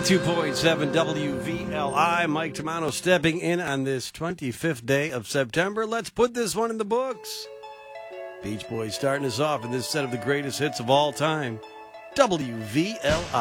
92.7 WVLI. Mike Tamano stepping in on this 25th day of September. Let's put this one in the books. Beach Boys starting us off in this set of the greatest hits of all time. WVLI.